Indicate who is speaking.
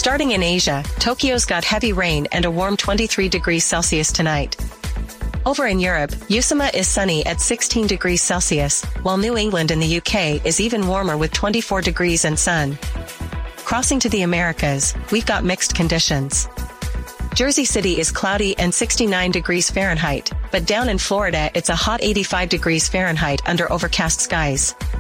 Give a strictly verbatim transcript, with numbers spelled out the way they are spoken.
Speaker 1: Starting in Asia, Tokyo's got heavy rain and a warm twenty-three degrees Celsius tonight. Over in Europe, Usama is sunny at sixteen degrees Celsius, while New England in the U K is even warmer with twenty-four degrees and sun. Crossing to the Americas, we've got mixed conditions. Jersey City is cloudy and sixty-nine degrees Fahrenheit, but down in Florida it's a hot eighty-five degrees Fahrenheit under overcast skies.